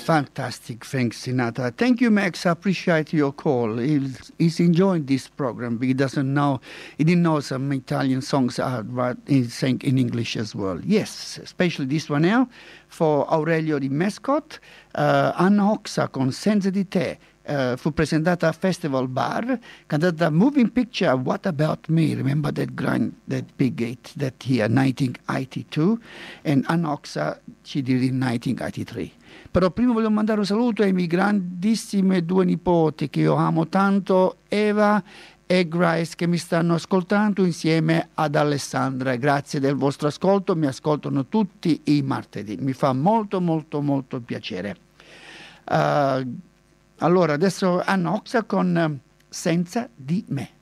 Fantastic. Thanks, Sinatra. Thank you, Max. I appreciate your call. He's enjoying this program. He didn't know some Italian songs, but he sang in English as well. Yes, especially this one now for Aurelio di Mescot. Anna Oxa con Senza di te. Fu presentata a Festival Bar, cantata Moving Picture, What About Me? Remember that big hit that year, 1982, and Anoxa she did in 1983. Però prima voglio mandare un saluto ai miei grandissime due nipoti che io amo tanto, Eva e Grace, che mi stanno ascoltando insieme ad Alessandra. Grazie del vostro ascolto, mi ascoltano tutti i martedì, mi fa molto molto molto piacere. Allora, adesso Anoxa con Senza di me.